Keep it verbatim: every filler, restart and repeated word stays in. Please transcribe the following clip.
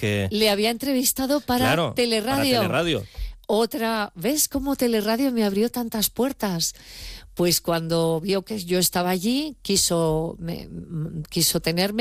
que... Le había entrevistado para claro, Teleradio. Para Teleradio. Otra, ¿ves cómo Teleradio me abrió tantas puertas? Pues cuando vio que yo estaba allí, quiso, me, quiso tenerme.